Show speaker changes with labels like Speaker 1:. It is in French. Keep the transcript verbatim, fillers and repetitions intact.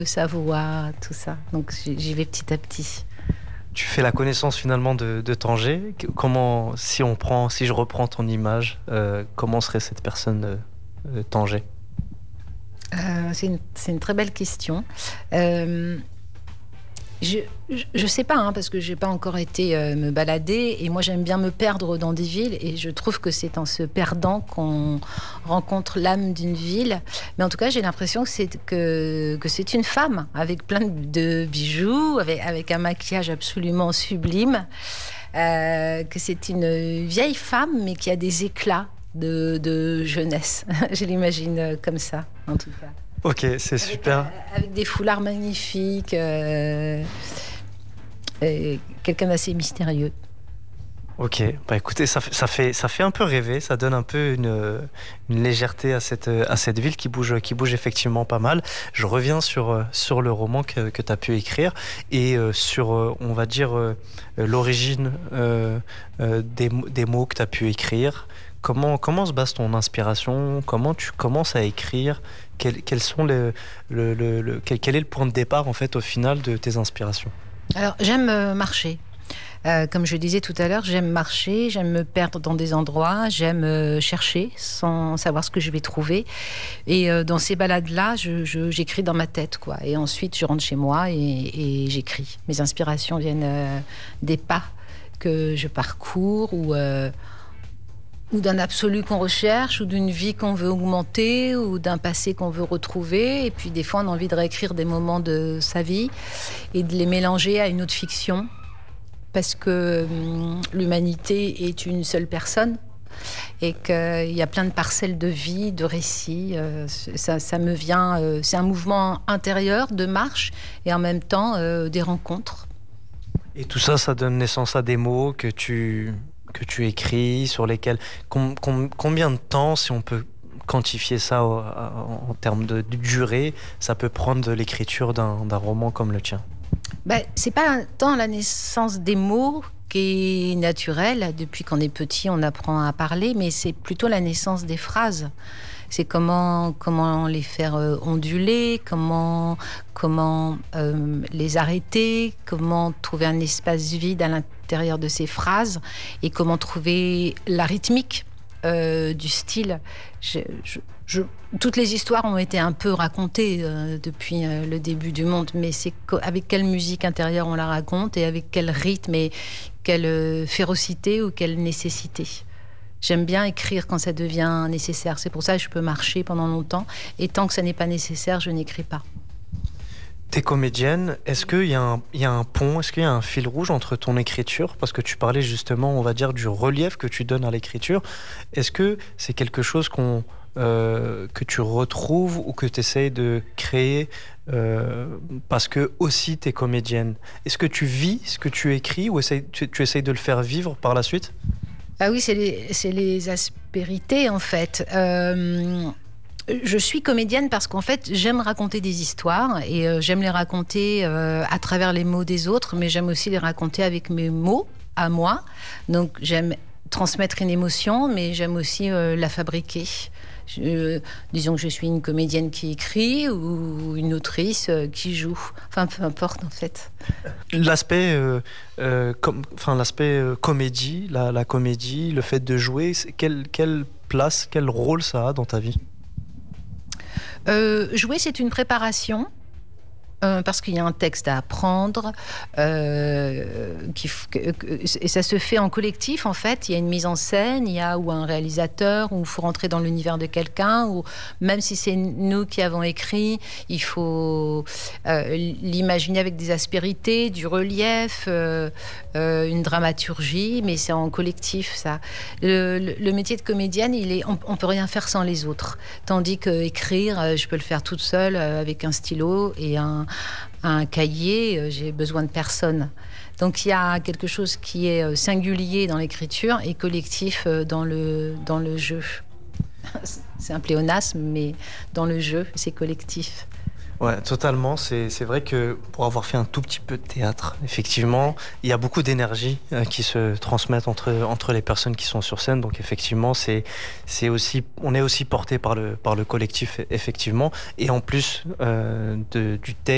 Speaker 1: sa voix, tout ça. Donc j'y vais petit à petit.
Speaker 2: Tu fais la connaissance finalement de, de Tanger. Comment, si on prend, si je reprends ton image, euh, comment serait cette personne euh, euh, Tanger?
Speaker 1: euh, C'est une, c'est une très belle question. Euh, Je ne sais pas, hein, parce que je n'ai pas encore été euh, me balader. Et moi, j'aime bien me perdre dans des villes. Et je trouve que c'est en se perdant qu'on rencontre l'âme d'une ville. Mais en tout cas, j'ai l'impression que c'est, que, que c'est une femme avec plein de bijoux, avec, avec un maquillage absolument sublime. Euh, que c'est une vieille femme, mais qui a des éclats de, de jeunesse. Je l'imagine comme ça, en tout cas.
Speaker 2: Ok, c'est
Speaker 1: Avec,
Speaker 2: super.
Speaker 1: euh, avec des foulards magnifiques, euh, et quelqu'un d'assez mystérieux.
Speaker 2: Ok, bah écoutez, ça fait, ça fait, ça fait un peu rêver, ça donne un peu une, une légèreté à cette, à cette ville qui bouge, qui bouge effectivement pas mal. Je reviens sur, sur le roman que, que tu as pu écrire et euh, sur, euh, on va dire, euh, l'origine euh, euh, des, des mots que tu as pu écrire. Comment, comment se base ton inspiration? Comment tu commences à écrire? Quel, quels sont les, le, le, le, quel, quel est le point de départ en fait au final de tes inspirations?
Speaker 1: Alors, j'aime euh, marcher. Euh, comme je disais tout à l'heure, j'aime marcher, j'aime me perdre dans des endroits, j'aime euh, chercher sans savoir ce que je vais trouver. Et euh, dans ces balades-là, je, je, j'écris dans ma tête, quoi. Et ensuite, je rentre chez moi et, et j'écris. Mes inspirations viennent euh, des pas que je parcours ou... Euh, ou d'un absolu qu'on recherche, ou d'une vie qu'on veut augmenter, ou d'un passé qu'on veut retrouver. Et puis des fois, on a envie de réécrire des moments de sa vie et de les mélanger à une autre fiction, parce que hum, l'humanité est une seule personne et qu'il y a plein de parcelles de vie, de récits. Euh, ça, ça me vient... Euh, c'est un mouvement intérieur de marche et en même temps euh, des rencontres.
Speaker 2: Et tout ça, ça donne naissance à des mots que tu... que tu écris, sur lesquels... Com, com, combien de temps, si on peut quantifier ça en, en termes de, de durée, ça peut prendre de l'écriture d'un, d'un roman comme le tien?
Speaker 1: Ben, c'est pas tant la naissance des mots qui est naturelle. Depuis qu'on est petit, on apprend à parler, mais c'est plutôt la naissance des phrases. C'est comment, comment les faire euh, onduler, comment, comment euh, les arrêter, comment trouver un espace vide à l'intérieur de ces phrases et comment trouver la rythmique euh, du style. Je, je, je, toutes les histoires ont été un peu racontées euh, depuis euh, le début du monde, mais c'est avec quelle musique intérieure on la raconte et avec quel rythme et quelle euh, férocité ou quelle nécessité. J'aime bien écrire quand ça devient nécessaire. C'est pour ça que je peux marcher pendant longtemps. Et tant que ça n'est pas nécessaire, je n'écris pas.
Speaker 2: T'es comédienne. Est-ce qu'il y a un, il y a un pont, est-ce qu'il y a un fil rouge entre ton écriture? Parce que tu parlais justement, on va dire, du relief que tu donnes à l'écriture. Est-ce que c'est quelque chose qu'on, euh, que tu retrouves ou que tu essayes de créer euh, parce que aussi t'es comédienne? Est-ce que tu vis ce que tu écris ou essaye, tu, tu essayes de le faire vivre par la suite?
Speaker 1: Ah oui, c'est les, c'est les aspérités, en fait. Euh, je suis comédienne parce qu'en fait, j'aime raconter des histoires et euh, j'aime les raconter euh, à travers les mots des autres, mais j'aime aussi les raconter avec mes mots, à moi. Donc, j'aime transmettre une émotion, mais j'aime aussi euh, la fabriquer. Je, disons que je suis une comédienne qui écrit ou une autrice qui joue. Enfin, peu importe, en fait.
Speaker 2: L'aspect, euh, euh, com, enfin, l'aspect euh, comédie, la, la comédie, le fait de jouer, quelle, quelle place, quel rôle ça a dans ta vie?
Speaker 1: euh, Jouer, c'est une préparation. Euh, parce qu'il y a un texte à apprendre, euh, qui, que, que, et ça se fait en collectif, en fait. Il y a une mise en scène, il y a ou un réalisateur, ou il faut rentrer dans l'univers de quelqu'un, ou même si c'est nous qui avons écrit, il faut euh, l'imaginer avec des aspérités, du relief, euh, euh, une dramaturgie, mais c'est en collectif, ça. Le, le, le métier de comédienne, il est, on ne peut rien faire sans les autres. Tandis qu'écrire, je peux le faire toute seule, avec un stylo et un un cahier, j'ai besoin de personne. Donc il y a quelque chose qui est singulier dans l'écriture et collectif dans le, dans le jeu. C'est un pléonasme, mais dans le jeu, c'est collectif.
Speaker 2: Ouais, totalement. C'est, c'est vrai que pour avoir fait un tout petit peu de théâtre, effectivement, il y a beaucoup d'énergie euh, qui se transmettent entre, entre les personnes qui sont sur scène. Donc effectivement, c'est, c'est aussi, on est aussi porté par le, par le collectif, effectivement. Et en plus euh, de, du texte,